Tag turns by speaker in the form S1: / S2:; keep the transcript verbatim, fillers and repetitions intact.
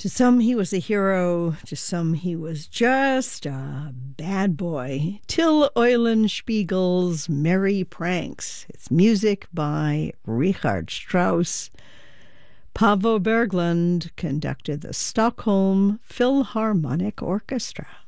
S1: To some, he was a hero. To some, he was just a bad boy. Till Eulenspiegel's Merry Pranks. It's music by Richard Strauss. Paavo Berglund conducted the Stockholm Philharmonic Orchestra.